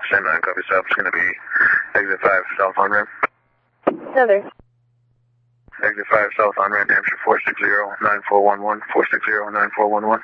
Same 9, copy south. It's going to be exit 5 south on ramp. Heather. Exit 5 south on ramp, Hampshire 460-9411, 460-9411.